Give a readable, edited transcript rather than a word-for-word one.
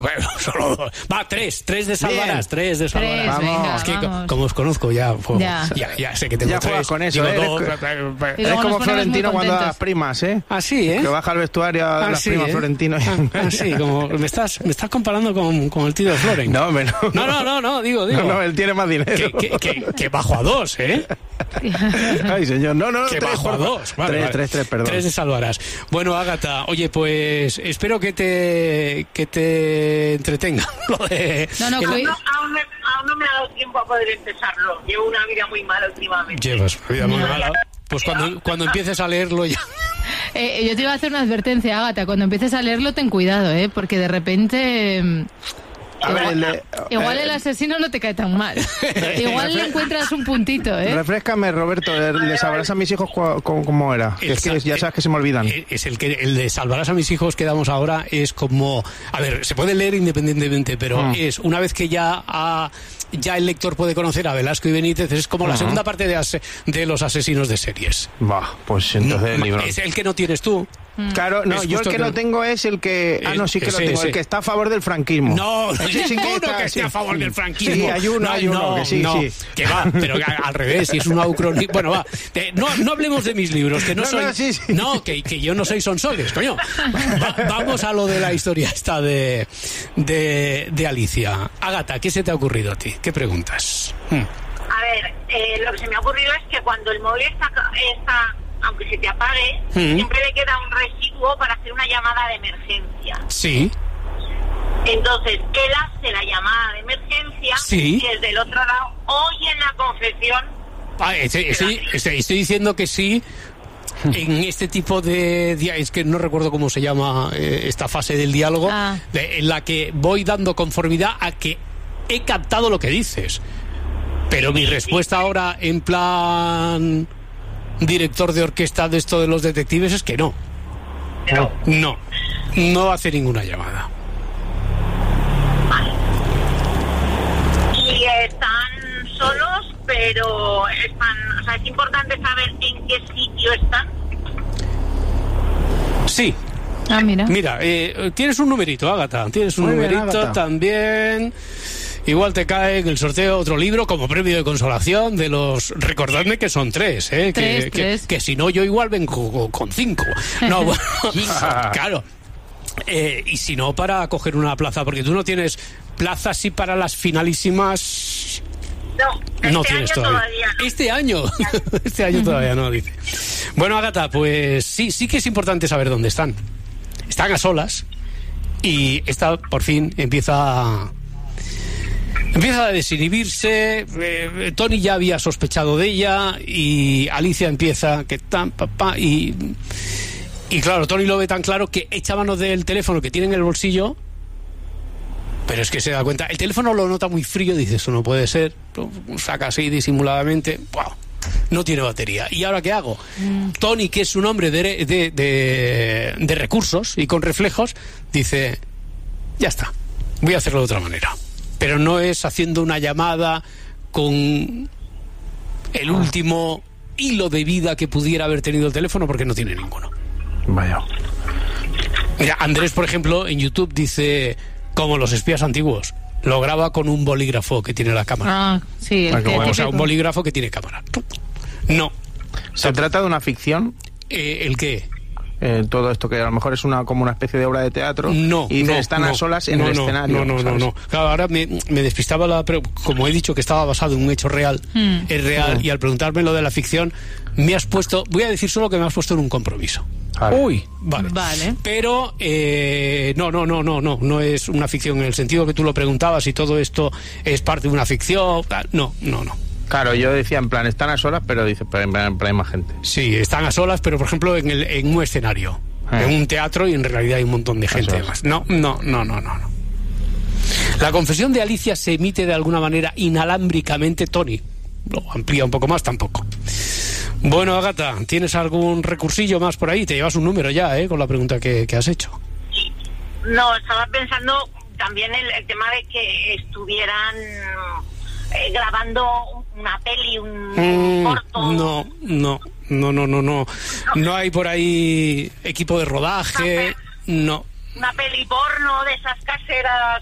Bueno, solo 2. Va, 3 de Salvarás, 3 de Salvarás. Venga, es que vamos. como os conozco ya sé que tengo ya 3. juegas con eso, digo, 2, es como Florentino cuando da las primas, ¿eh? Así, ¿eh? Que baja al vestuario a las primas, ¿eh? Florentino. Así, como me estás comparando con el tío de Floren. No, hombre, no, digo. No, él tiene más dinero. Que bajo a 2, ¿eh? Ay, señor, no. Que bajo a 2. Vale, 3, perdón. 3 de Salvarás. Bueno, Ágata, oye, pues espero que te entretenga lo de... Aún no me ha dado tiempo a poder empezarlo. Llevo una vida muy mala últimamente. Llevas una vida muy mala. Pues cuando empieces a leerlo ya... Yo te iba a hacer una advertencia, Ágata. Cuando empieces a leerlo, ten cuidado, porque de repente... Igual el asesino no te cae tan mal. Igual le encuentras un puntito, Refréscame, Roberto, le sabrás a mis hijos cómo era. Es que ya sabes que se me olvidan. Es el de Salvarás a mis hijos que damos ahora es como... A ver, se puede leer independientemente, pero es una vez que ya el lector puede conocer a Velasco y Benítez, es como la segunda parte de los asesinos de series. Pues entonces el libro... Es el que no tienes tú. Claro, no, yo el que no tengo es el que... sí que lo tengo, el que está a favor del franquismo. No hay ninguno que esté a favor del franquismo. Sí, hay uno que sí. Que va, pero al revés, si es un ucronismo... Bueno, va, no hablemos de mis libros, que no soy... No, que yo no soy Sonsoles, coño. Vamos a lo de la historia esta de Alicia. Ágata, ¿qué se te ha ocurrido a ti? ¿Qué preguntas? A ver, lo que se me ha ocurrido es que cuando el móvil está aunque se te apague, siempre le queda un residuo para hacer una llamada de emergencia. Sí. Entonces, él hace la llamada de emergencia y desde el otro lado oye la confesión. Estoy diciendo que sí. En este tipo de... Es que no recuerdo cómo se llama esta fase del diálogo, en la que voy dando conformidad a que he captado lo que dices. Pero mi respuesta ahora, en plan director de orquesta de esto de los detectives, es que no. No hace ninguna llamada. Vale. Y están solos, pero están... O sea, es importante saber en qué sitio están. Sí. Mira, tienes un numerito, Ágata. Tienes un numerito Ágata. También. Igual te cae en el sorteo otro libro como premio de consolación de los... Recordadme que son 3, que si no yo igual vengo con 5. No, bueno, claro. Y si no, para coger una plaza, porque tú no tienes plazas sí para las finalísimas... No tienes todavía. No. Este año todavía no, dice. Bueno, Ágata, pues sí que es importante saber dónde están. Están a solas y esta por fin empieza a desinhibirse. Tony ya había sospechado de ella y Alicia empieza y claro, Tony lo ve tan claro que echa mano del teléfono que tiene en el bolsillo, pero es que se da cuenta, el teléfono lo nota muy frío, dice, eso no puede ser, saca así disimuladamente, ¡wow! No tiene batería. ¿Y ahora qué hago? Tony, que es un hombre de recursos y con reflejos, dice, ya está, voy a hacerlo de otra manera. Pero no es haciendo una llamada con el último hilo de vida que pudiera haber tenido el teléfono, porque no tiene ninguno. Vaya. Mira, Andrés, por ejemplo, en YouTube dice, como los espías antiguos, lo graba con un bolígrafo que tiene la cámara. Sí, o sea, un bolígrafo que tiene cámara. No. ¿Se trata de una ficción? ¿El qué? Todo esto que a lo mejor es como una especie de obra de teatro. Están a solas en el escenario. No. Claro, ahora me despistaba pero como he dicho que estaba basado en un hecho real, es real, y al preguntarme lo de la ficción, me has puesto, voy a decir solo que me has puesto en un compromiso. Uy, vale. Pero no es una ficción en el sentido que tú lo preguntabas, y todo esto es parte de una ficción. No. Claro, yo decía en plan, están a solas, pero dice, pero en plan hay más gente. Sí, están a solas, pero por ejemplo en un escenario, en un teatro, y en realidad hay un montón de gente más. No. La confesión de Alicia se emite de alguna manera inalámbricamente. Tony lo amplía un poco más, tampoco. Bueno, Ágata, ¿tienes algún recursillo más por ahí? Te llevas un número ya, con la pregunta que has hecho. No, estaba pensando también el tema de que estuvieran grabando una peli, un corto. No hay por ahí equipo de rodaje. No. una peli porno de esas caseras